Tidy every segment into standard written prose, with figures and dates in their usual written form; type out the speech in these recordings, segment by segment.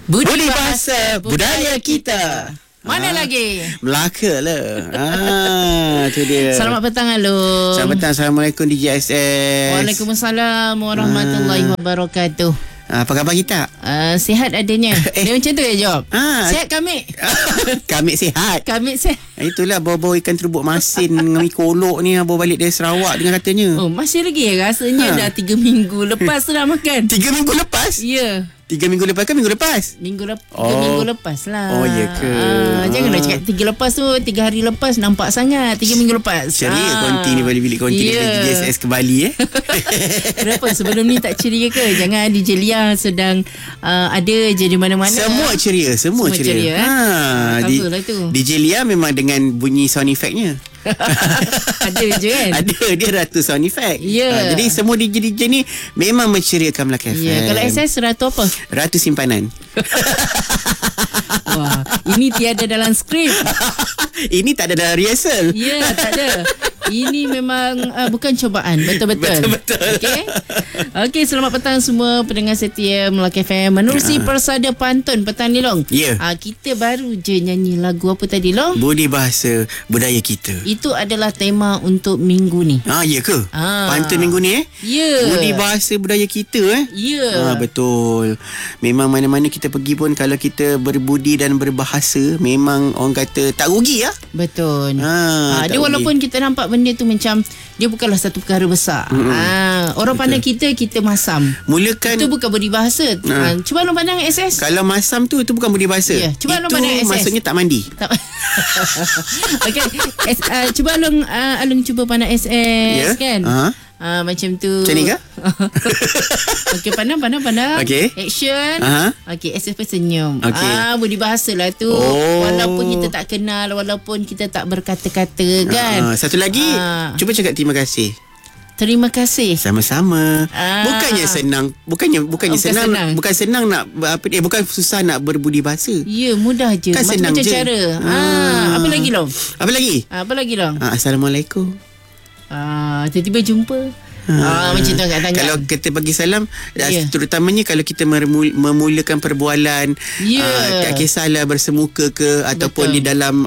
Budi Bahasa Budaya Kita. Mana lagi? Melaka lah. Tu dia. Selamat petang, Alung. Selamat petang. Assalamualaikum DJ SS. Waalaikumsalam warahmatullahi wabarakatuh. Apa khabar kita? Sihat adanya. Dia macam tu ya jawab. Sihat kami. Kami sihat. Kami sihat. Itulah bawa-bawa ikan terbuk masin dengan mi kolok ni, bawa balik dari Sarawak dengan katanya. Oh, masih lagi rasanya dah 3 minggu lepas dah makan. 3 minggu lepas? Ya. 3 minggu lepas ke minggu lepas? Minggu lepas lah. Oh, ya ke? Jangan nak cakap 3 lepas tu, 3 hari lepas nampak sangat. 3 minggu lepas. Ceria konti ni, balik bilik konti dengan DJSS ke Bali Kenapa sebelum ni tak ceria ke? Jangan DJ Lia sedang ada je di mana-mana. Semua ceria. Semua ceria. Apalah tu. DJ Lia memang dengan bunyi sound effect-nya. Ada je kan? Ada, dia ratu sound effect. Jadi semua DJ ni memang menceriakan Melaka FM. Kalau SS ratu apa? Ratu simpanan. Wah, ini tiada dalam skrip. Ini tak ada dalam rehearsal. Ya, tak ada. Ini memang bukan cobaan. Betul-betul. Okey, selamat petang semua pendengar setia Melaka FM. Menerusi Persada Pantun petang ni, Long. Kita baru je nyanyi lagu apa tadi, Long? Budi Bahasa Budaya Kita. Itu adalah tema untuk minggu ni. Ya ke? Pantun minggu ni Ya. Budi Bahasa Budaya Kita Ya. Betul. Memang mana-mana kita pergi pun, kalau kita berbudi dan berbahasa, memang orang kata tak rugi ya. Betul. Dia walaupun kita nampak benda tu macam dia bukanlah satu perkara besar. Orang pandang kita masam. Mulakan itu bukan budi bahasa. Cuba lu pandang SS. Kalau masam tu, itu bukan budi bahasa. Cuba lu pandang SS. Maksudnya tak mandi. Okey. Cuba Alung cuba pandang SS kan. Macam tu. Macam ni ke? Okey, pandang. Okey. Action. Okey, SS pun senyum. Budi bahasa lah tu. Walaupun kita tak kenal, walaupun kita tak berkata-kata kan. Satu lagi, cuba cakap terima kasih. Terima kasih. Sama-sama. Bukannya senang, bukannya senang. Bukan senang nak bukan susah nak berbudi bahasa. Ya, mudah je. Kan senang je. Cara. Apa lagi, Long? Apa lagi, Long? Assalamualaikum. Tiba-tiba jumpa. Macam tu agak tanya. Kalau kita bagi salam, terutamanya kalau kita memulakan perbualan, tak kisahlah bersemuka ke ataupun di dalam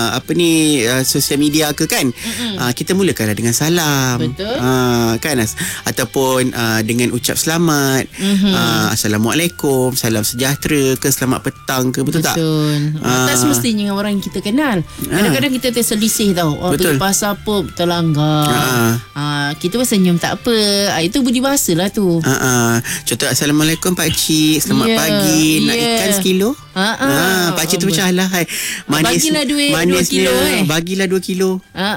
sosial media ke kan, kita mulakanlah dengan salam. Betul. Kan, ataupun dengan ucap selamat, Assalamualaikum, salam sejahtera ke, selamat petang ke, betul tak? Tak semestinya dengan orang yang kita kenal. Kadang-kadang kita terselisih tau. Tu pasal apa terlanggar. Kita pun senyum tak apa. Itu budi bahasa lah tu. Contoh, Assalamualaikum Pakcik, selamat pagi, nak ikan sekilo. Pakcik tu macam alah, bagilah 2 kilo bagilah 2 kilo.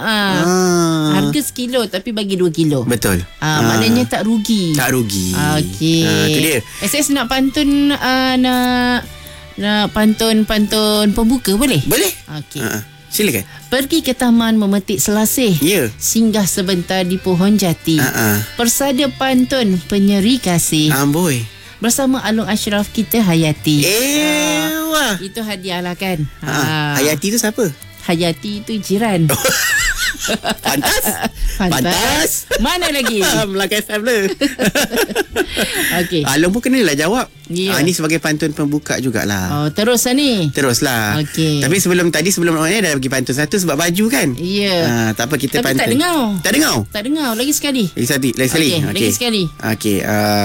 Harga sekilo tapi bagi 2 kilo. Betul. Maknanya tak rugi. Okey. Itu dia. SS nak pantun, nak pantun pembuka boleh? Boleh. Okey. Silakan. Pergi ke taman memetik selasih. Singgah sebentar di pohon jati. Persada pantun penyeri kasih. Amboi. Bersama Alung Ashraf kita hayati. Wah. Itu hadiah lah kan. Hayati tu siapa? Hayati tu jiran. Pantas. Mana lagi? Melaka FM lah. Okey. Alung pun kenalah jawab. Ini sebagai pantun pembuka jugalah. Teruslah ni. Teruslah. Okey. Tapi sebelum ni dah bagi pantun satu sebab baju kan. Tak apa, kita tapi pantun. Tak dengar. Lagi sekali. Lagi sekali. Okey.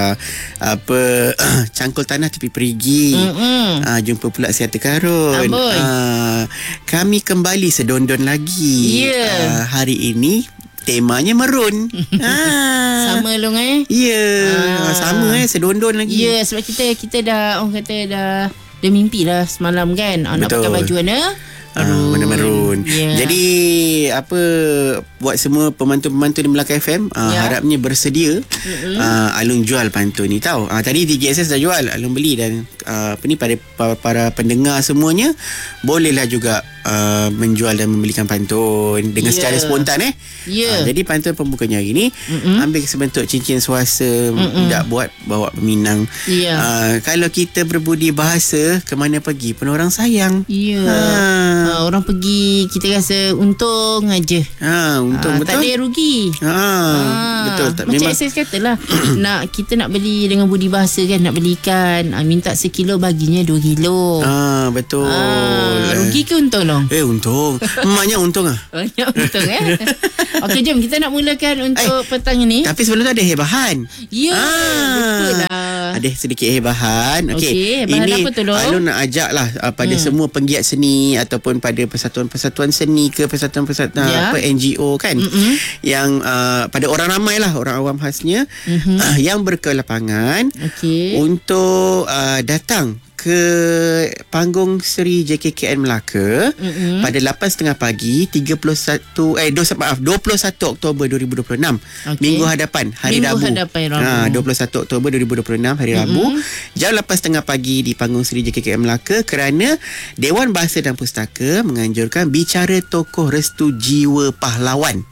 Cangkul tanah tepi perigi. Jumpa pula siata karun. Kami kembali sedondon lagi. Hari ini temanya merun. Sama Long sama sedondon lagi. Sebab kita dah orang kata dah mimpi dah semalam kan. Nak pakai baju warna merun. Jadi buat semua pemantun-pemantun di Melaka FM, harapnya bersedia. Alung jual pantun ni tau. Tadi DJSS dah jual, Alung beli, dan para pendengar semuanya bolehlah juga menjual dan membelikan pantun dengan secara spontan jadi pantun pembukanya hari ni ambil sebentuk cincin suasa, tak bawa peminang. Kalau kita berbudi bahasa, ke mana pergi pun orang sayang. Orang pergi Jadi kita rasa untung aja. Untung betul. Tak ada rugi. Betul. Macam Access katalah kita nak beli dengan budi bahasa kan, nak beli ikan, minta 1 kilo baginya 2 kilo. Betul. Rugi ke untung long? Untung. Banyak untung Banyak untung Okey, jom kita nak mulakan untuk petang ini. Tapi sebelum tu ada hebahan. Ya, betul lah. Ada sedikit hebahan. Okey, hebahan ini apa tu, Long? Alun nak ajak lah pada semua penggiat seni ataupun pada persatuan-persatuan seni ke persatuan-persatuan NGO kan, yang pada orang ramai lah, orang awam khasnya, yang berkelapangan untuk datang ke panggung Seri JKKN Melaka pada 8.30 pagi 21 Oktober 2026, minggu hadapan hari Rabu. 21 Oktober 2026 hari Rabu, jam 8.30 pagi di panggung Seri JKKN Melaka, kerana Dewan Bahasa dan Pustaka menganjurkan bicara tokoh restu jiwa pahlawan.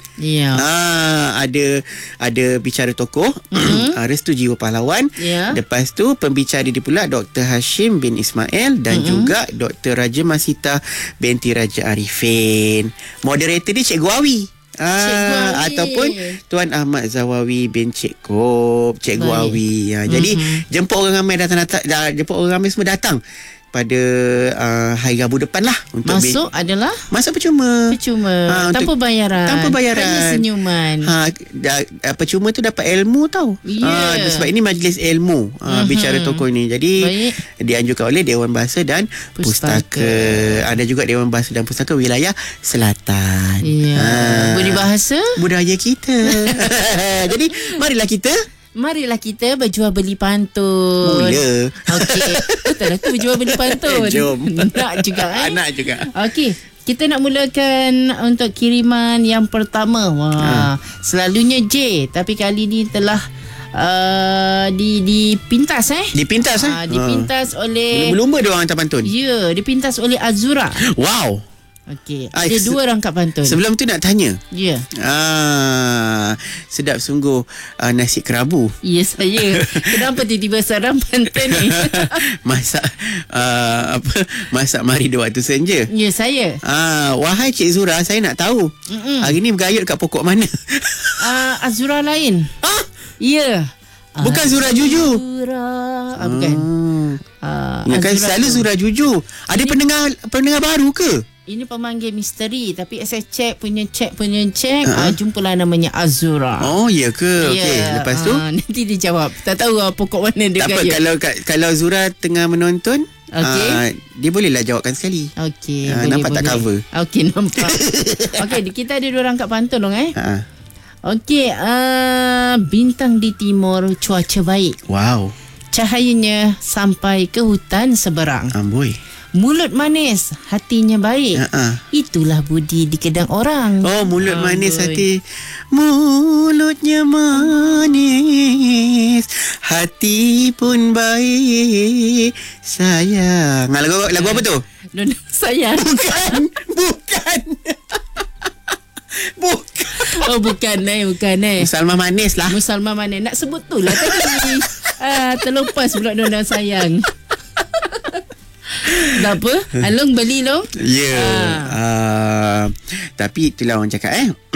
Ada bicara tokoh restu jiwa pahlawan. Lepas tu pembicara dia pula Dr. Hashim bin Ismail dan juga Dr. Raja Masita binti Raja Arifin. Moderator dia Cikgu Awi. Ataupun Tuan Ahmad Zawawi bin Cikgu Awi. Jadi jemput orang ramai jemput orang ramai semua datang pada hari Rabu depan lah. Untuk masuk percuma tanpa bayaran. Hanya senyuman. Percuma tu dapat ilmu tau. Sebab ini majlis ilmu bicara tokoh ni. Jadi dianjurkan oleh Dewan Bahasa dan Pustaka. Ada juga Dewan Bahasa dan Pustaka wilayah Selatan. Budi bahasa budaya kita. Jadi marilah kita berjual beli pantun. Mula. Okey. Betul lah tu, berjual beli pantun. Jom. Nak juga Nak juga. Okey. Kita nak mulakan untuk kiriman yang pertama. Selalunya J, tapi kali ni telah dipintas dipintas oleh lumba dia orang hantar pantun. Ya, dipintas oleh Azura. Wow. Okey, ada 2 rangkap pantun. Sebelum tu nak tanya. Ya. Sedap sungguh nasi kerabu. Ya, saya. Kenapa tiba-tiba sarang pantun ni? Masak mari dua waktu senja. Ya, saya. Wahai Cik Zura, saya nak tahu. Hari ni bergayut kat pokok mana? Azura lain. Ya. Bukan Zura Juju. Bukan. Kan selalu Zura Juju. Ada pendengar baru ke? Ini pemanggil misteri, tapi saya cek punya jumpalah namanya Azura. Oh, ya ke? Okey, lepas tu nanti dia jawab. Tak tahu pokok mana dia gayut. Kalau Zura tengah menonton, dia bolehlah jawabkan sekali. Okey, nampak tak cover? Okey, nampak. Okey, kita ada 2 rangkap pantun dong Okey, bintang di timur, cuaca baik. Wow. Cahayanya sampai ke hutan seberang. Amboi. Mulut manis, hatinya baik. Itulah budi di kedang orang. Oh, mulut manis hati. Mulutnya manis, hati pun baik. Sayang. Lagu apa tu? Nona sayang. Bukan. Oh, bukan. Musalmah manis lah. Musalmah manis. Nak sebut tu lah tadi. Terlepas pula Nona sayang. Tak apa, Along beli Long. Ya. Tapi itulah orang cakap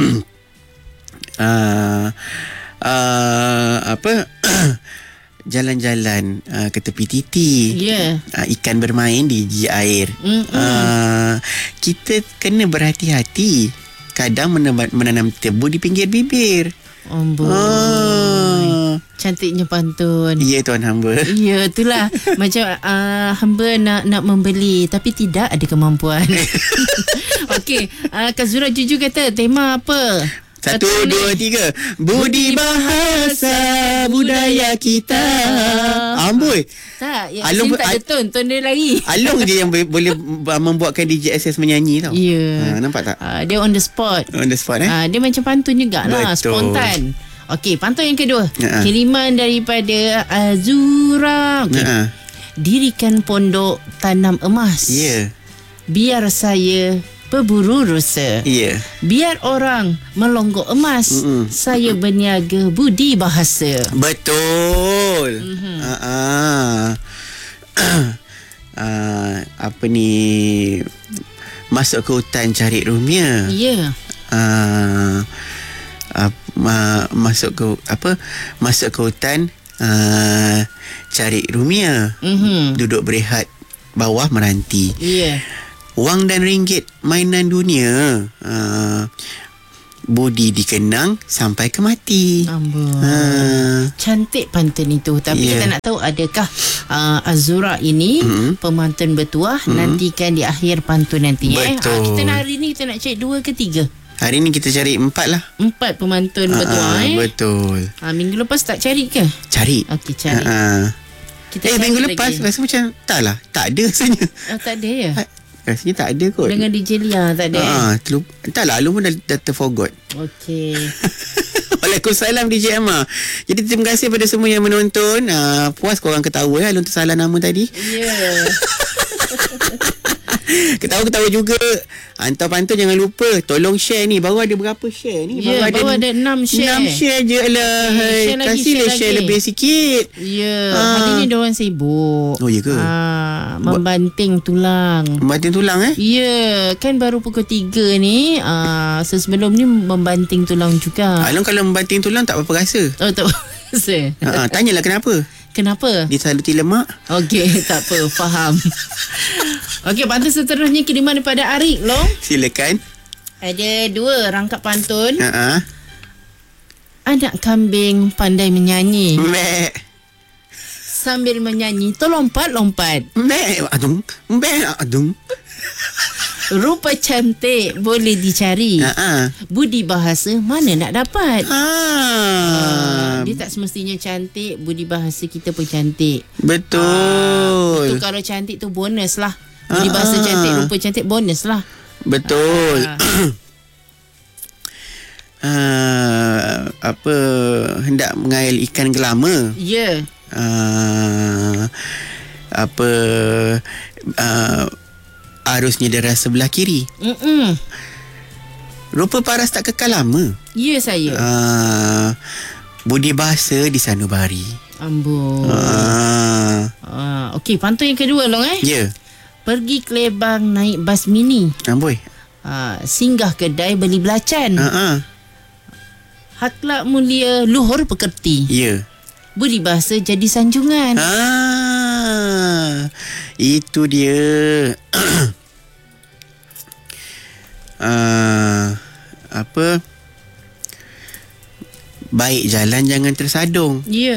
jalan-jalan ke tepi titi. Ikan bermain di gigi air. Kita kena berhati-hati. Kadang menanam tebu di pinggir bibir. Cantiknya pantun. Ya, tuan hamba. Ya, itulah. Macam hamba nak membeli tapi tidak ada kemampuan. Okey, Kak Zura Juju kata tema apa? 1, 2, 3. Budi bahasa budaya kita. Amboi. Tak, Along tak ada ton dia lagi. Along je yang boleh membuatkan DJ SS menyanyi tau. Ya. Nampak tak? Dia on the spot. Dia macam pantun jugalah. Betul. Spontan. Okey, pantun yang kedua. Kiriman daripada Azura. Dirikan pondok tanam emas. Biar saya berburu rusa. Biar orang melonggok emas. Saya berniaga budi bahasa. Betul. Apa ni, masuk ke hutan cari rumia. Ya. Masuk ke hutan cari rumia. Duduk berehat bawah meranti. Ya. Wang dan ringgit mainan dunia. Budi dikenang sampai ke mati. Cantik pantun itu. Tapi kita nak tahu, adakah Azura ini pemantun bertuah? Nantikan di akhir pantun nanti. Betul. Kita nak hari ni kita nak cari 2 ke 3? Hari ni kita cari 4 lah. 4 pemantun bertuah. Betul. Minggu lepas tak cari ke? Cari. Okey, cari. Kita minggu lepas rasa macam tak lah. Tak ada rasanya. Tak ada ya? Rasanya tak ada kot. Dengan DJ Lia tak ada? Tak lah, lu pun dah terforgot. Okey. Waalaikumsalam DJ Emma. Jadi terima kasih pada semua yang menonton. Puas korang ketawa ya, lu tersalah nama tadi. Ya. Ketawa-ketawa juga. Hantar pantun jangan lupa. Tolong share ni. Baru ada berapa share ni? Baru ada 6 share. 6 share je lah. Kasihlah share lebih sikit. Ya. Hari ni diorang sibuk. Oh ya ke? Membanting tulang. Membanting tulang Ya. Kan baru pukul 3 ni. Sebelum ni membanting tulang juga. Along kalau membanting tulang tak apa-apa rasa. Oh, tak apa rasa. Tanyalah kenapa. Kenapa? Disaluti lemak. Okey, tak apa, faham. Okey, pantun seterusnya kiriman daripada Arik Long. Silakan. Ada 2 rangkap pantun. Anak kambing pandai menyanyi. Mek. Sambil menyanyi, terlompat-lompat. Mek, adung. Mek, adung. Rupa cantik boleh dicari. Budi bahasa mana nak dapat? Dia tak semestinya cantik, budi bahasa kita pun cantik. Betul. Itu kalau cantik tu bonus lah. Budi bahasa cantik, rupa cantik bonus lah. Betul. Hendak mengail ikan gelama. Ya. Arusnya deras sebelah kiri. Rupa paras tak kekal lama. Ya, saya. Budi bahasa di sanubari. Ambon. Okey, pantun yang kedua Long Ya. Pergi Kelebang naik bas mini. Amboi. Singgah kedai beli belacan. Akhlak mulia luhur pekerti. Ya. Budi bahasa jadi sanjungan. Itu dia. Baik jalan jangan tersadung. Ya.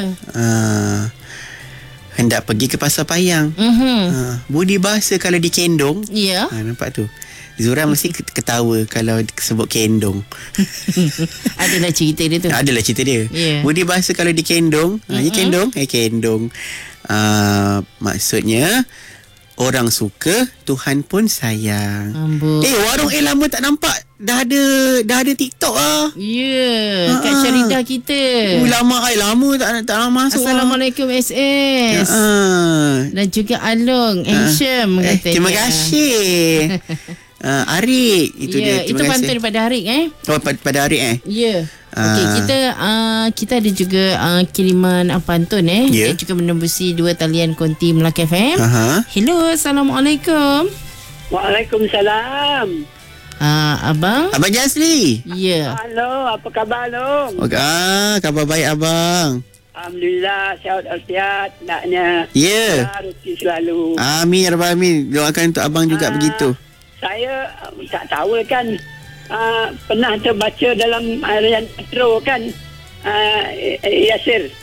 Hendak pergi ke Pasar Payang. Budi bahasa kalau dikendong. Ya. Nampak tu. Zura mesti ketawa kalau sebut kendong. Adalah cerita dia tu. Adalah cerita dia. Yeah. Budi bahasa kalau dikendong. Ya kendong. Kendong. Maksudnya orang suka, Tuhan pun sayang. Ambul. Warung lama tak nampak. Dah ada TikTok lah. Ya, kat Syaridah kita. Lama tak masuk. Assalamualaikum SS. Dan juga Along Hisham katanya. Terima kasih. Arik itu dia. Itu pantun daripada Arik pada Arik Ya. Okey, kita ada juga kiriman pantun Dia juga menembusi 2 talian konti Melaka FM. Hello, Assalamualaikum. Waalaikumsalam. Abang Jasli. Ya. Halo, apa khabar Long? Khabar baik abang. Alhamdulillah, sihat walafiat naknya. Ya. Rezeki selalu. Amin ya rabbal alamin. Doakan untuk abang juga begitu. Saya tak tahu kan, pernah terbaca dalam harian Metro kan, Yasir.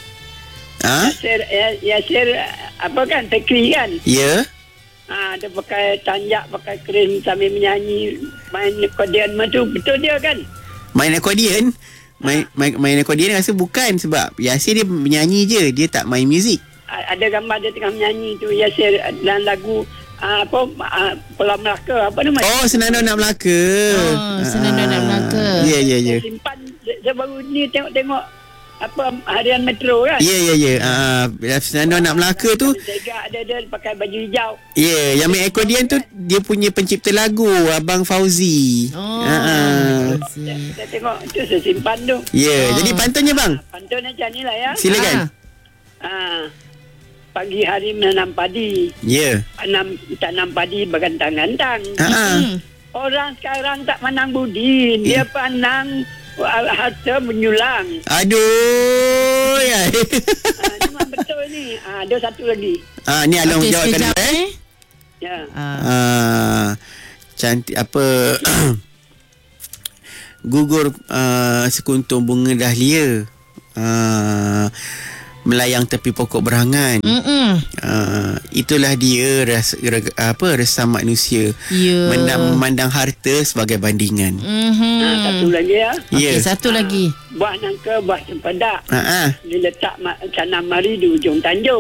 Yasir apa kan, Fikri kan? Ya. Dia pakai tanjak, pakai krim sambil menyanyi, main akordion tu, betul dia kan? Main akordion? Main akordion rasa bukan, sebab Yasir dia menyanyi je, dia tak main muzik. Ada gambar dia tengah menyanyi tu, Yasir, dalam lagu Pulau Melaka, apa nama? Senandung Nak Melaka. Senandung Nak Melaka. Ya. Saya simpan, saya baru ni tengok apa harian Metro kan. Ya. Senandung Nak Melaka tu. Dia pakai baju hijau. Ya, yang main akordion tu dia punya pencipta lagu, Abang Fauzi. Saya tengok tu, saya simpan tu. Ya, jadi pantunnya bang. Pantun macam ni lah ya. Silakan. Pagi hari menanam padi. Ya. Tanam padi bergantang-gantang. orang sekarang tak pandang budi. Dia pandang harta menyulang. Aduh. Ya. Memang betul ni. Ada satu lagi. Ni Along jawabkan dulu Ya. Cantik apa gugur sekuntum bunga dahlia melayang tepi pokok berangan. Itulah dia resam manusia. Memandang harta sebagai bandingan. Satu lagi ya. Okay, satu lagi. Buah nangka, buah cempedak. Diletak tanam mari di ujung tanjung.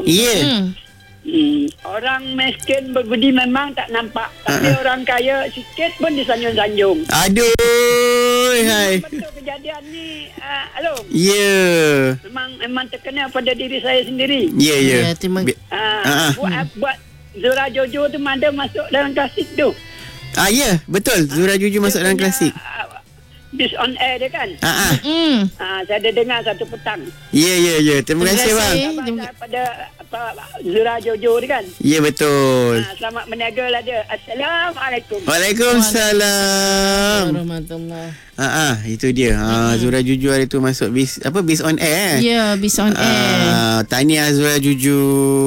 Orang miskin berbudi memang tak nampak, tapi orang kaya sikit pun disanjung-sanjung. Aduh, hai. Betul kejadian ni, Along. Ya. Memang terkena pada diri saya sendiri. Ya. Buat Zura Jojo tu ada masuk dalam klasik tu. Ya, betul. Zura Jojo masuk dalam klasik. Bis on air dia kan. Saya ada dengar satu petang. Ya. Terima kasih bang. Pada Zura Jojo ni kan. Ya, betul. Selamat berniaga lah dia. Assalamualaikum. Waalaikumsalam. Warahmatullahi. Itu dia. Zura Jojo hari tu masuk bis on air. Ya, bis on air. Tahniah Zura Jojo.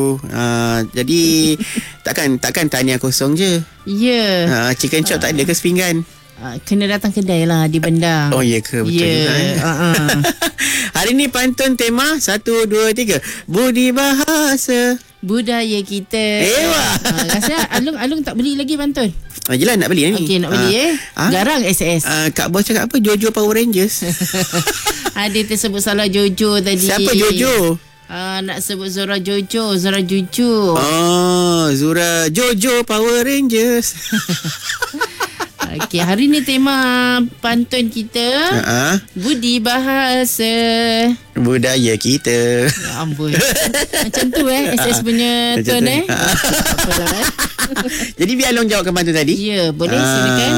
Jadi takkan tahniah kosong je. Ya. Chicken chop tak ada ke sepinggan? Kena datang kedai lah di Bendang. Oh ya ke? Betul juga. Hari ni pantun tema 1, 2, 3 budi bahasa budaya kita. Rasa Alung tak beli lagi pantun. Yelah nak beli ni. Okey, nak beli Garang SS. Kak Bos cakap apa? Jojo Power Rangers. Ada tersebut salah Jojo tadi. Siapa Jojo? Nak sebut Zura Jojo, Zura Juju. Zura Jojo Power Rangers. Okey, hari ni tema pantun kita budi bahasa budaya kita. Ya ampun. Macam tu SS punya tone Apalah. Jadi biar Long jawabkan pantun tadi. Ya, boleh silakan.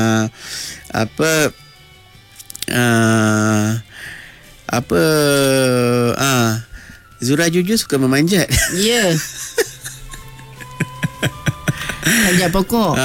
Zura Juju suka memanjat. Ya. Panjat pokok.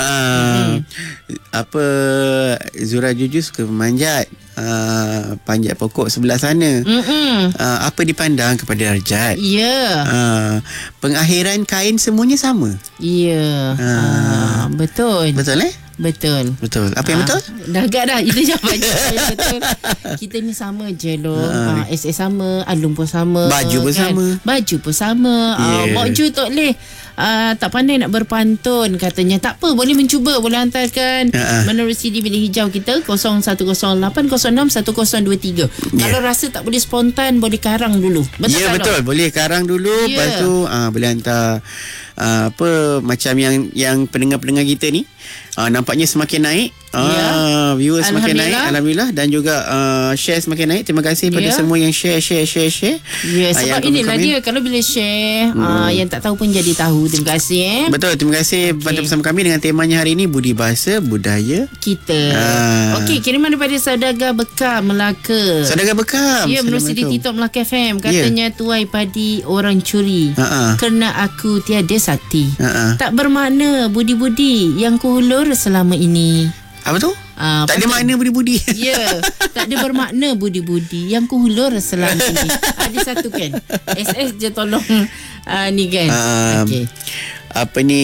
Zura Juju suka memanjat. Panjat pokok sebelah sana. Apa dipandang kepada darjat? Ya. Pengakhiran kain semuanya sama. Ya. Betul. Betul Betul. Apa yang betul? Dah agak dah. Itu jawapan betul. Kita ni sama je loh. SS sama, Alung pun sama. Baju pun sama. Baju pun sama. Mak Ju Tok Leh tak pandai nak berpantun katanya. Tak apa, boleh mencuba. Boleh hantarkan menerusi di bilik hijau kita 0108061023. Kalau rasa tak boleh spontan, boleh karang dulu. Betul tak? Betul. Boleh karang dulu. Lepas tu boleh hantar macam yang pendengar-pendengar kita ni nampaknya semakin naik. Viewers semakin naik, alhamdulillah, dan juga share semakin naik. Terima kasih pada semua yang share. Sebab inilah dia, kalau bila share yang tak tahu pun jadi tahu. Terima kasih. Betul, terima kasih bantu bersama kami dengan temanya hari ini, budi bahasa budaya kita. Okey, kiriman daripada Saudagar Bekam, Melaka. Saudagar Bekam. Ya, menerusi di TikTok Melaka FM. Katanya tuai padi orang curi kerana aku tiada sakti. Tak bermakna budi-budi yang kuhulur selama ini. Apa tu? Tak ada makna budi-budi. Ya, tak ada bermakna budi-budi yang kuhulur selama ini. Ada satu kan? SS je tolong ni kan. Okey. Apa ni?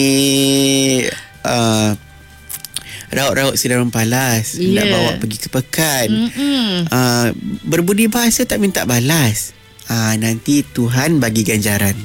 Raut-raut sinar palas nak bawa pergi ke pekan. Berbudi bahasa tak minta balas. Nanti Tuhan bagi ganjaran.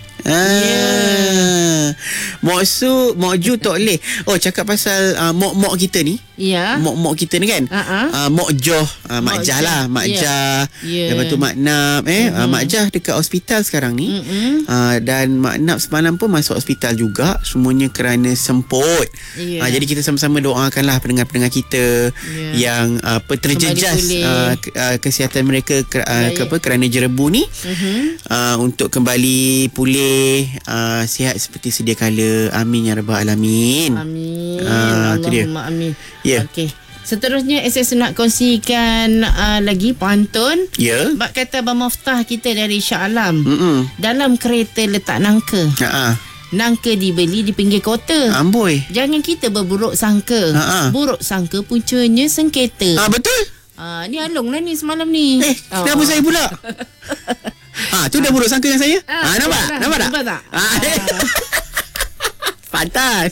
Mok Ju Tok Leh. Cakap pasal mok kita ni. Ya. Mok kita ni kan. Mok Joh, Mak Jah lah, Mak Jah. Lepas tu Mak Nap, Mak Jah dekat hospital sekarang ni. Dan Mak Nap semalam pun masuk hospital juga, semuanya kerana semput. Jadi kita sama-sama doakanlah pendengar-pendengar kita yang terjejas kesihatan mereka kerana jerebu ni, untuk kembali pulih sihat seperti sedia kala. Amin ya rabbal alamin. Amin. Allahumma amin. Okey. Seterusnya SS nak kongsikan lagi pantun. Bak kata Abang Muftah kita dari Shah Alam. Dalam kereta letak nangka. nangka dibeli di pinggir kota. Amboi. Jangan kita berburuk sangka. Buruk sangka puncanya sengketa. Betul. Ni Along lah ni semalam ni. Kenapa saya pula? Tu dah buruk sangka dengan saya. Nampak tak? Pantas.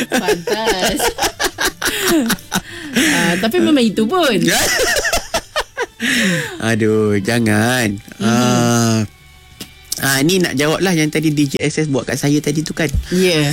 Tapi memang itu pun. Aduh, jangan. Ni nak jawab lah yang tadi DJSS buat kat saya tadi tu kan. Ya.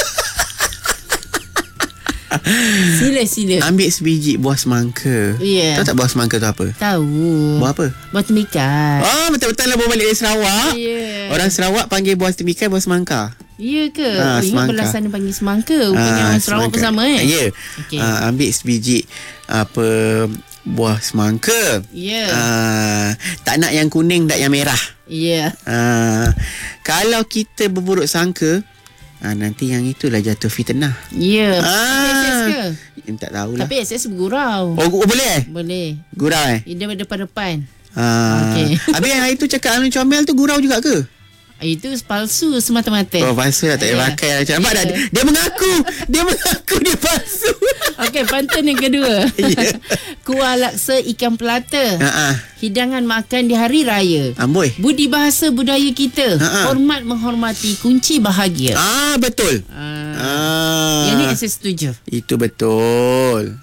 Sila. Ambil sebiji buah semangka. Ya. Tahu tak buah semangka tu apa? Tahu. Buah apa? Buah temikai. Betul-betul lah bawa balik dari Sarawak. Ya. Orang Sarawak panggil buah temikai buah semangka. Ya ke? Ingat belah sana panggil semangka. semangka. Rupanya Sarawak pun sama Ya. Okay. Ambil sebiji buah semangka. Ya. Tak nak yang kuning, tak yang merah. Ya. Kalau kita berburuk sangka, nanti yang itulah jatuh fitnah. Ya. SS ke? Tak tahulah. Tapi SS bergurau. Boleh Boleh. Gurau Dia depan-depan. Okay. Habis yang hari tu cakap Alun Comel tu gurau juga ke? Itu palsu semata-mata. Palsu lah, tak payah pakai lah. Nampak tak? Dia mengaku dia palsu. Okey, pantun yang kedua. Kuah laksa ikan pelata. Hidangan makan di hari raya. Amboi. Budi bahasa budaya kita. Hormat menghormati kunci bahagia. Betul. Yang ni saya setuju. Itu betul.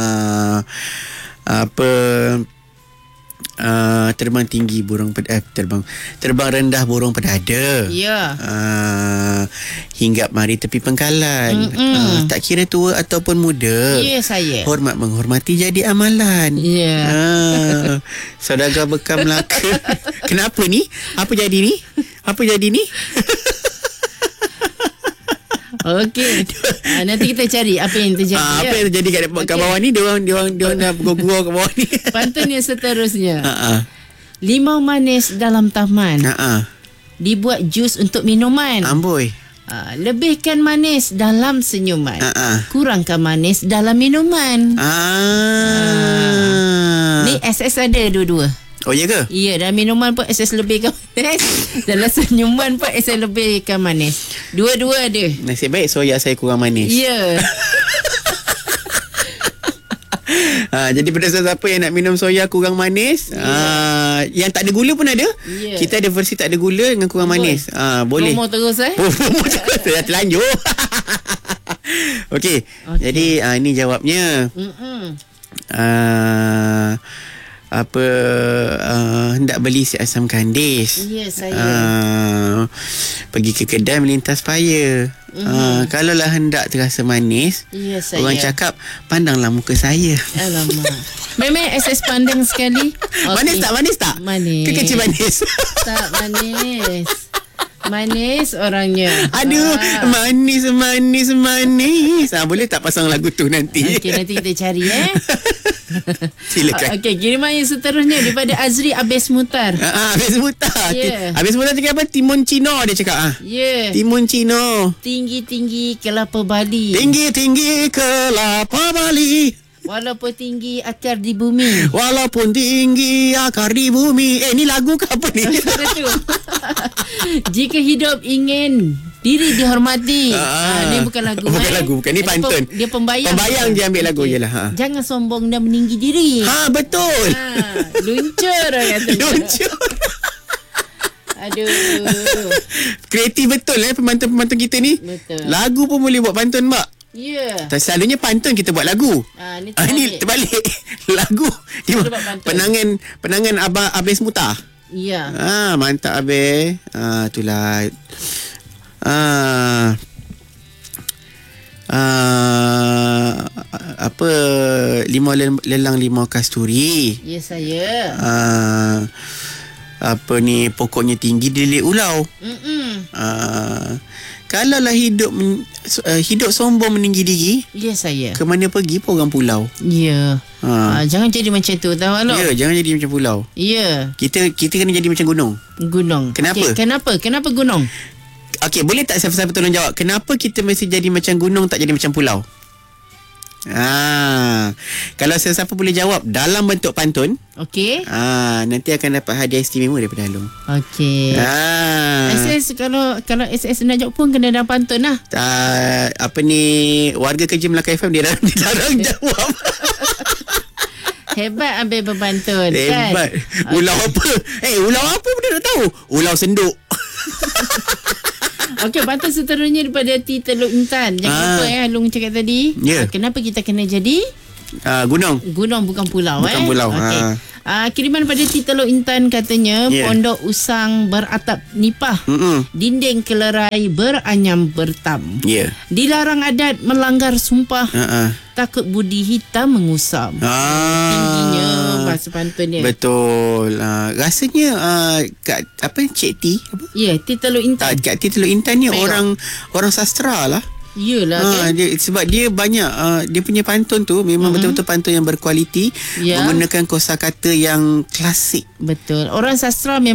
Terbang tinggi burung terbang rendah burung pedada. Ya. Hinggap mari tepi pengkalan. Tak kira tua ataupun muda. Ya, saya. Hormat menghormati jadi amalan. Ya. Saudagar bekam Melaka. Kenapa ni? Apa jadi ni? Okey. Nanti kita cari apa yang terjadi. Apa yang terjadi kat bawah ni. Dia orang dah gurau kat bawah ni. Pantun yang seterusnya. Limau manis dalam taman. Dibuat jus untuk minuman. Amboi. Lebihkan manis dalam senyuman. Kurangkan manis dalam minuman. Ni SS ada dua-dua. Oh, iya ke? Ya, dalam minuman pun SS lebihkan manis. Dalam senyuman pun SS lebihkan manis. Dua-dua ada. Nasib baik soya saya kurang manis. Ya. Jadi pada siapa yang nak minum soya kurang manis, yang tak ada gula pun ada. Kita ada versi tak ada gula dengan kurang manis. Boleh. Promo terus Promo terus. Dah terlanjur. Okey. Jadi ini jawabnya. Hendak beli si asam kandis. Ya, saya. Pergi ke kedai melintas paya. Kalau lah hendak terasa manis, ya, saya. Orang cakap pandanglah muka saya. Alamak. Memang SS pandang sekali. Okay. Manis tak? Manis. Kekecil manis. Tak manis. Manis orangnya. Aduh, manis. Boleh tak pasang lagu tu nanti? Okey, nanti kita cari Silakan. Okey, kiriman yang seterusnya daripada Azri Abes Mutar. Abes Mutar. Yeah. Abes Mutar cakap apa? Timun Cino dia cakap. Ya. Timun Cino. Tinggi-tinggi kelapa Bali. Tinggi-tinggi kelapa Bali. Walaupun tinggi akar di bumi. Walaupun tinggi akar di bumi. Ni lagu ke apa ni? Jika hidup ingin diri dihormati. Ni bukan lagu. Bukan lagu. Bukan. Ni pantun. Dia pembayang. Pembayang je ambil lagu je lah. Jangan sombong dan meninggi diri. Betul. Luncur katanya. Luncur. Aduh. Kreatif betul pemantun-pemantun kita ni. Betul. Lagu pun boleh buat pantun, Mbak. Ya. Selalunya pantun kita buat lagu. Ni terbalik. Lagu dia penangan Abes Mutar. Ya. Mantap Abes. Itulah. Limau lelang limau kasturi. Ya, saya. Pokoknya tinggi dililit ulau. Kalaulah hidup sombong meninggi diri. Ya, saya. Ke mana pergi pun orang pulau. Ya. Jangan jadi macam tu, tahu Alok? Ya, jangan jadi macam pulau. Ya. Kita kena jadi macam gunung. Kenapa? Kenapa gunung? Okey, boleh tak siapa-siapa tolong jawab? Kenapa kita mesti jadi macam gunung, tak jadi macam pulau? Kalau sesiapa boleh jawab dalam bentuk pantun, okey, nanti akan dapat hadiah istimewa daripada Along. Okey. SS kalau SS nak jawab pun kena dalam pantun lah. Warga kerja Melaka FM dia dilarang jawab. Hebat ambil berpantun. Hebat. Kan? Ulau apa? Ulau apa pun dah tahu. Ulau senduk. Okey, pantun seterusnya daripada T Teluk Intan. Jangan lupa Long cakap tadi. Kenapa kita kena jadi gunung? Gunung bukan pulau. Bukan pulau. Okey. Kiriman pada T Teluk Intan katanya, pondok usang beratap nipah, dinding kelerai beranyam bertam. Dilarang adat melanggar sumpah, takut budi hitam mengusam. Tingginya bahasa pantunnya. Betul. Rasanya kat Cik T apa? T Teluk Intan. Kat T Teluk Intan ni orang sastra lah. Yelah kan? Sebab dia banyak dia punya pantun tu memang betul-betul pantun yang berkualiti, menggunakan kosakata yang klasik. Betul. Orang sastra memang